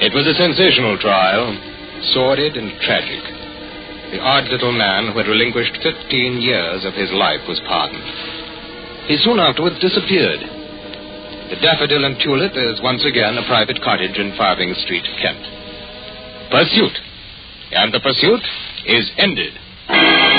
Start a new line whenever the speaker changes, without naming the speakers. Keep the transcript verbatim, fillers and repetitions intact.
It was a sensational trial, sordid and tragic. The odd little man who had relinquished fifteen years of his life was pardoned. He soon afterwards disappeared. The Daffodil and Tulip is once again a private cottage in Farthing Street, Kent. Pursuit. And the pursuit is ended.